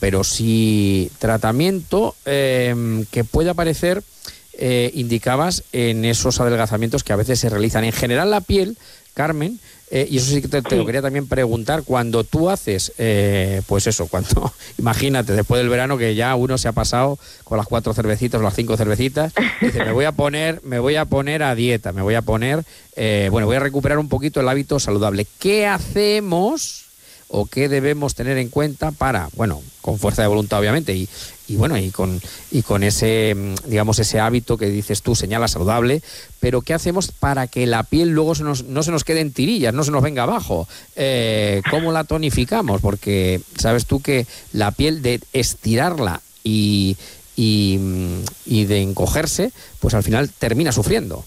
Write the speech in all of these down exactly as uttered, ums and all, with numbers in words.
pero sí tratamiento eh, que puede aparecer, eh, indicabas, en esos adelgazamientos que a veces se realizan. En general la piel, Carmen, Eh, y eso sí que te, te lo quería también preguntar, cuando tú haces, eh, pues eso, cuando, imagínate, después del verano que ya uno se ha pasado con las cuatro cervecitas o las cinco cervecitas, dice, me voy a poner, me voy a poner a dieta, me voy a poner, eh, bueno, voy a recuperar un poquito el hábito saludable. ¿Qué hacemos o qué debemos tener en cuenta para, bueno, con fuerza de voluntad obviamente, y, y bueno, y con, y con ese, digamos, ese hábito que dices tú, señala saludable, pero qué hacemos para que la piel luego se nos, no se nos quede en tirillas, no se nos venga abajo? Eh, ¿Cómo la tonificamos? Porque sabes tú que la piel, de estirarla y, y, y de encogerse, pues al final termina sufriendo.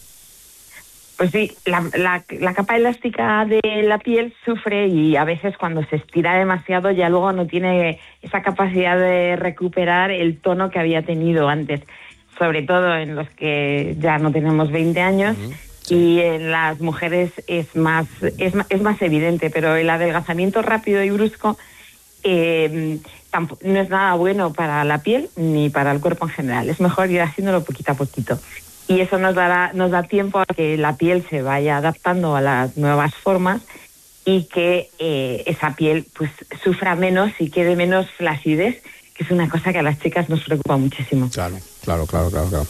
Pues sí, la, la, la capa elástica de la piel sufre, y a veces cuando se estira demasiado ya luego no tiene esa capacidad de recuperar el tono que había tenido antes, sobre todo en los que ya no tenemos veinte años, uh-huh. Sí. Y en las mujeres es más, es, es más evidente, pero el adelgazamiento rápido y brusco eh, tampoco, no es nada bueno para la piel ni para el cuerpo en general. Es mejor ir haciéndolo poquito a poquito. Y eso nos dará, nos da tiempo a que la piel se vaya adaptando a las nuevas formas y que eh, esa piel pues sufra menos y quede menos flacidez, que es una cosa que a las chicas nos preocupa muchísimo. Claro, claro, claro, claro. claro.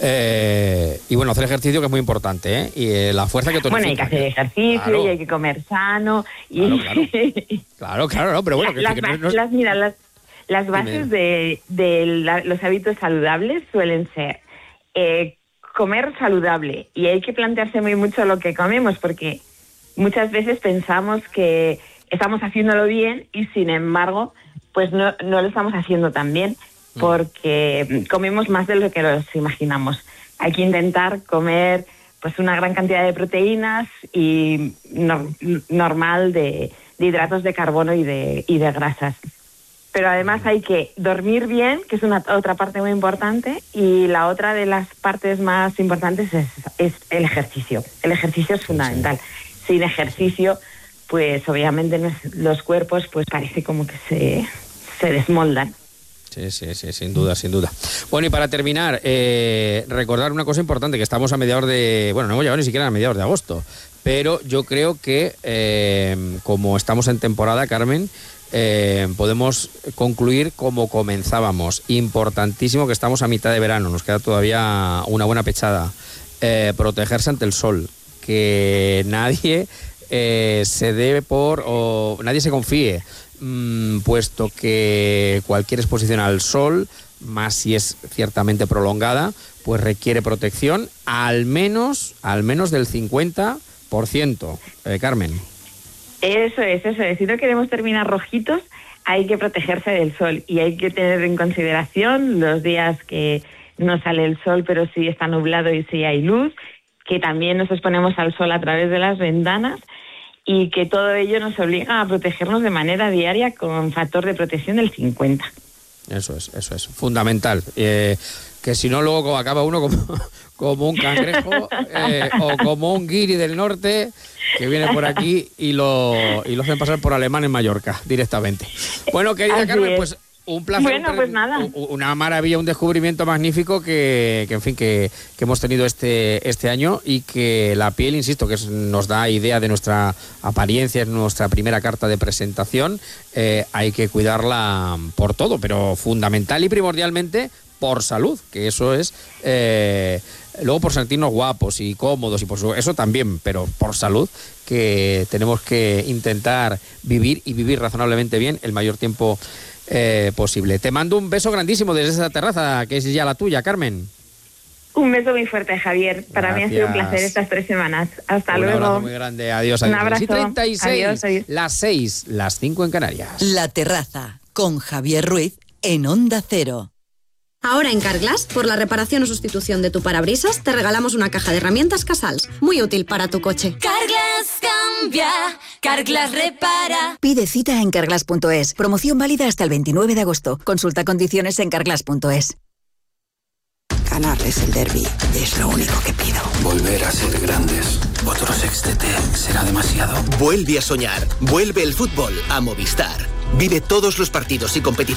Eh, y bueno, hacer ejercicio, que es muy importante, ¿eh? Y eh, la fuerza que tonifica. Bueno, hay que hacer ejercicio, claro. Y hay que comer sano. Y... Claro, claro, claro, claro, no, pero bueno. Que, las, que las, no, no... las, mira, las, las bases de, de la, los hábitos saludables suelen ser... Eh, comer saludable, y hay que plantearse muy mucho lo que comemos, porque muchas veces pensamos que estamos haciéndolo bien y sin embargo pues no, no lo estamos haciendo tan bien, porque comemos más de lo que nos imaginamos. Hay que intentar comer pues una gran cantidad de proteínas y no, normal de, de hidratos de carbono y de, y de grasas. Pero además hay que dormir bien, que es una otra parte muy importante, y la otra de las partes más importantes es, es el ejercicio. El ejercicio es fundamental. Sí. Sin ejercicio, pues obviamente los cuerpos pues parece como que se, se desmoldan. Sí, sí, sí, sin duda, sin duda. Bueno, y para terminar, eh, recordar una cosa importante, que estamos a mediados de... Bueno, no hemos llegado ni siquiera a mediados de agosto, pero yo creo que eh, como estamos en temporada, Carmen... Eh, podemos concluir como comenzábamos. Importantísimo que estamos a mitad de verano, nos queda todavía una buena pechada. Eh, protegerse ante el sol, que nadie eh, se debe por o nadie se confíe, mmm, puesto que cualquier exposición al sol, más si es ciertamente prolongada, pues requiere protección al menos, al menos del cincuenta por ciento, eh, Carmen. Eso es, eso es. Si no queremos terminar rojitos, hay que protegerse del sol y hay que tener en consideración los días que no sale el sol, pero sí está nublado y sí hay luz, que también nos exponemos al sol a través de las ventanas, y que todo ello nos obliga a protegernos de manera diaria con factor de protección del cincuenta. Eso es, eso es, fundamental. Eh, que si no luego acaba uno como, como un cangrejo eh, o como un guiri del norte que viene por aquí y lo, y lo hacen pasar por alemán en Mallorca directamente. Bueno, querida Así Carmen, es. pues un placer. Bueno, pues nada. Una maravilla, un descubrimiento magnífico que, que en fin, que, que hemos tenido este, este año, y que la piel, insisto, que es, nos da idea de nuestra apariencia, es nuestra primera carta de presentación, eh, hay que cuidarla por todo, pero fundamental y primordialmente por salud, que eso es, eh, luego por sentirnos guapos y cómodos, y por su, eso también, pero por salud, que tenemos que intentar vivir y vivir razonablemente bien el mayor tiempo eh, posible. Te mando un beso grandísimo desde esa terraza, que es ya la tuya, Carmen. Un beso muy fuerte, Javier. Para Gracias. mí ha sido un placer estas tres semanas. Hasta un luego. Un abrazo muy grande. Adiós. Un adiós. abrazo. Y treinta y seis, adiós, adiós. Las seis, las cinco en Canarias. La terraza, con Javier Ruiz, en Onda Cero. Ahora en Carglass, por la reparación o sustitución de tu parabrisas, te regalamos una caja de herramientas Casals, muy útil para tu coche. Carglass cambia, Carglass repara. Pide cita en carglass punto es. Promoción válida hasta el veintinueve de agosto. Consulta condiciones en carglass punto es. Ganarles el derbi es lo único que pido. Volver a ser grandes. Otro sextete será demasiado. Vuelve a soñar. Vuelve el fútbol a Movistar. Vive todos los partidos y competiciones